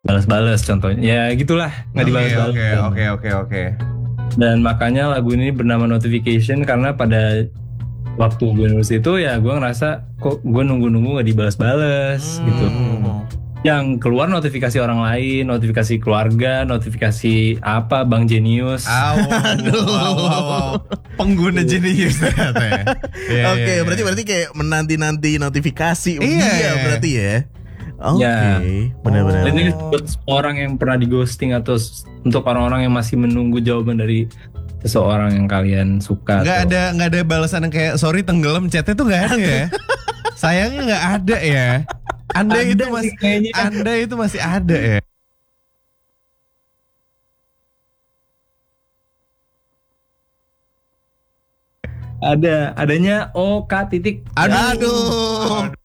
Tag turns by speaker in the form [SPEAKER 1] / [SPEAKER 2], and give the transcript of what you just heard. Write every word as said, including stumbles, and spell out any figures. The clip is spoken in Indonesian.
[SPEAKER 1] balas-balas contohnya. Ya gitulah, nggak
[SPEAKER 2] Oke
[SPEAKER 1] dibalas-balas.
[SPEAKER 2] oke oke oke oke.
[SPEAKER 1] Dan makanya lagu ini bernama Notification karena pada waktu gue nulis itu ya gue ngerasa kok gue nunggu-nunggu gak dibalas-balas gitu.
[SPEAKER 2] Hmm.
[SPEAKER 1] Yang keluar notifikasi orang lain, notifikasi keluarga, notifikasi apa Bang Genius.
[SPEAKER 2] Aduh, wow, wow, wow. Pengguna jenius ternyata ya. Iya,
[SPEAKER 3] Oke,
[SPEAKER 2] iya, iya.
[SPEAKER 3] berarti berarti kayak menanti-nanti notifikasi
[SPEAKER 2] Iya,
[SPEAKER 3] dia
[SPEAKER 2] iya.
[SPEAKER 3] berarti ya. Oke,
[SPEAKER 1] Ya.
[SPEAKER 3] benar-benar.
[SPEAKER 1] Dan ini
[SPEAKER 2] Oh.
[SPEAKER 1] buat orang yang pernah di ghosting atau s- untuk orang-orang yang masih menunggu jawaban dari seseorang yang kalian suka.
[SPEAKER 2] Nggak
[SPEAKER 1] atau-
[SPEAKER 2] ada nggak ada balasan yang kayak sorry tenggelam chatnya tuh nggak ada ya. Sayangnya nggak ada ya. Anda
[SPEAKER 1] Ada
[SPEAKER 2] itu
[SPEAKER 1] sih
[SPEAKER 2] masih
[SPEAKER 1] kayaknya.
[SPEAKER 2] Anda itu masih ada ya.
[SPEAKER 1] Ada, adanya O K titik.
[SPEAKER 2] Aduh.
[SPEAKER 3] Aduh.